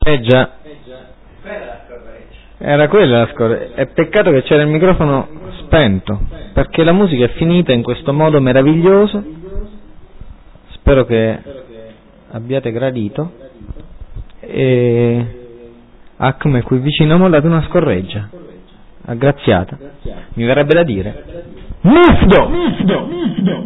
Già. Era quella la scorreggia. È peccato che c'era il microfono spento, perché la musica è finita in questo modo meraviglioso. Spero che abbiate gradito. E Acme qui vicino ha mollato una scorreggia aggraziata. Mi verrebbe da dire: Mufdo!